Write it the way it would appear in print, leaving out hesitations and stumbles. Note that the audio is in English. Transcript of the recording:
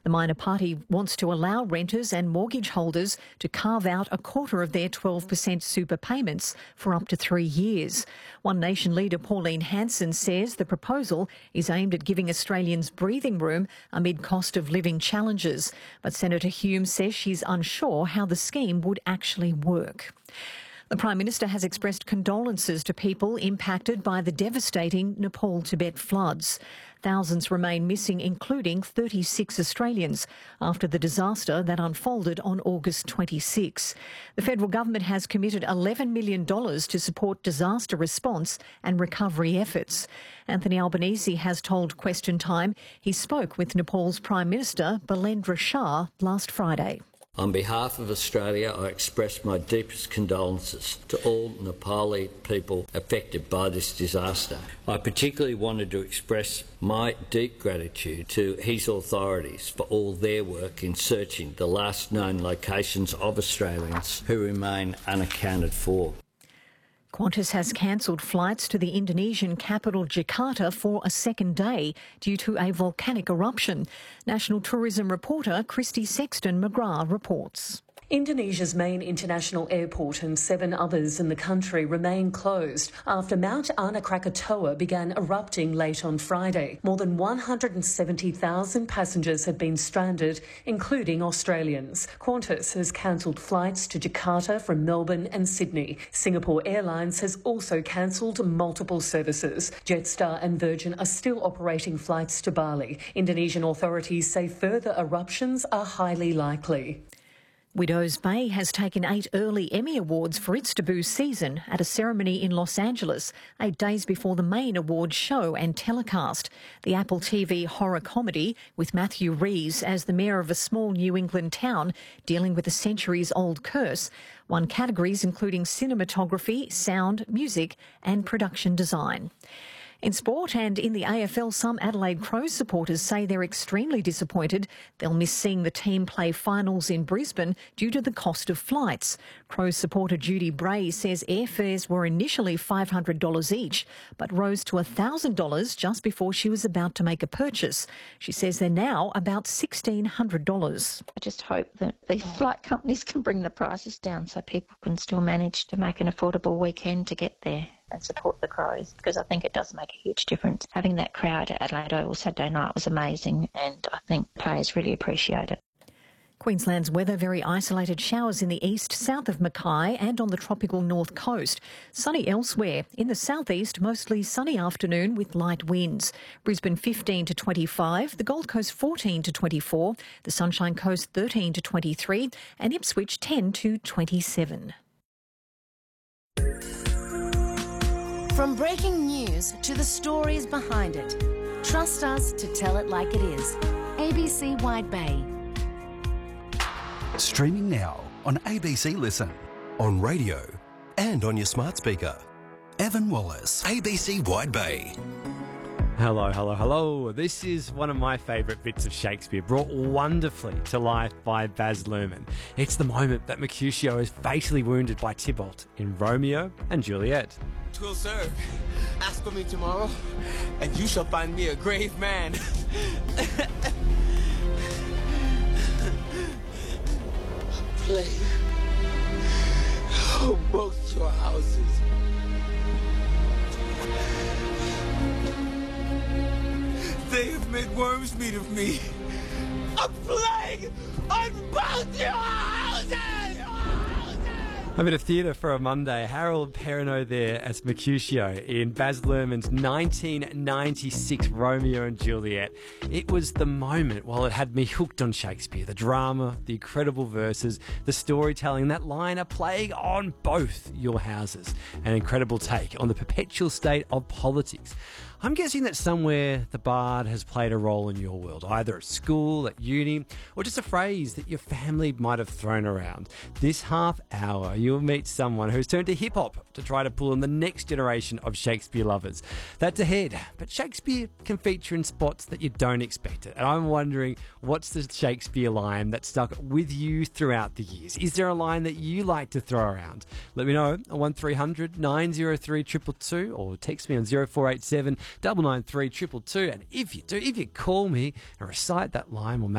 The minor party wants to allow renters and mortgage holders to carve out a quarter of their 12% super payments for up to 3 years. One Nation leader Pauline Hanson says the proposal is aimed at giving Australians breathing room amid cost of living challenges. But Senator Hume says she's unsure how the scheme would actually work. The Prime Minister has expressed condolences to people impacted by the devastating Nepal-Tibet floods. Thousands remain missing, including 36 Australians, after the disaster that unfolded on August 26. The federal government has committed $11 million to support disaster response and recovery efforts. Anthony Albanese has told Question Time he spoke with Nepal's Prime Minister, Bilendra Shah, last Friday. On behalf of Australia, I express my deepest condolences to all Nepali people affected by this disaster. I particularly wanted to express my deep gratitude to his authorities for all their work in searching the last known locations of Australians who remain unaccounted for. Qantas has cancelled flights to the Indonesian capital Jakarta for a second day due to a volcanic eruption. National tourism reporter Christy Sexton McGrath reports. Indonesia's main international airport and 7 others in the country remain closed after Mount Anak Krakatoa began erupting late on Friday. More than 170,000 passengers have been stranded, including Australians. Qantas has cancelled flights to Jakarta from Melbourne and Sydney. Singapore Airlines has also cancelled multiple services. Jetstar and Virgin are still operating flights to Bali. Indonesian authorities say further eruptions are highly likely. Widows Bay has taken 8 early Emmy Awards for its debut season at a ceremony in Los Angeles, 8 days before the main awards show and telecast. The Apple TV horror comedy, with Matthew Rhys as the mayor of a small New England town dealing with a centuries-old curse, won categories including cinematography, sound, music and production design. In sport and in the AFL, some Adelaide Crows supporters say they're extremely disappointed they'll miss seeing the team play finals in Brisbane due to the cost of flights. Crows supporter Judy Bray says airfares were initially $500 each, but rose to $1,000 just before she was about to make a purchase. She says they're now about $1,600. I just hope that the flight companies can bring the prices down so people can still manage to make an affordable weekend to get there and support the Crows, because I think it does make a huge difference. Having that crowd at Adelaide Oval Saturday night was amazing, and I think players really appreciate it. Queensland's weather, very isolated showers in the east, south of Mackay and on the tropical north coast. Sunny elsewhere. In the southeast, mostly sunny afternoon with light winds. Brisbane 15 to 25, the Gold Coast 14 to 24, the Sunshine Coast 13 to 23 and Ipswich 10 to 27. From breaking news to the stories behind it, trust us to tell it like it is. ABC Wide Bay. Streaming now on ABC Listen, on radio and on your smart speaker. Evan Wallace, ABC Wide Bay. Hello, hello, hello. This is one of my favourite bits of Shakespeare, brought wonderfully to life by Baz Luhrmann. It's the moment that Mercutio is fatally wounded by Tybalt in Romeo and Juliet. 'Twill serve. Ask for me tomorrow, and you shall find me a grave man. Plague. Oh, both your houses. They have made worms meat of me. A plague on both your houses! I'm in a theatre for a Monday. Harold Perrineau there as Mercutio in Baz Luhrmann's 1996 Romeo and Juliet. It was the moment, while it had me hooked on Shakespeare. The drama, the incredible verses, the storytelling, that line, a plague on both your houses. An incredible take on the perpetual state of politics. I'm guessing that somewhere the bard has played a role in your world, either at school, at uni, or just a phrase that your family might have thrown around. This half hour, you'll meet someone who's turned to hip-hop to try to pull in the next generation of Shakespeare lovers. That's ahead, but Shakespeare can feature in spots that you don't expect it. And I'm wondering, what's the Shakespeare line that stuck with you throughout the years? Is there a line that you like to throw around? Let me know on 1300 903 222 or text me on 0487 993 222. And if you call me and recite that line, we'll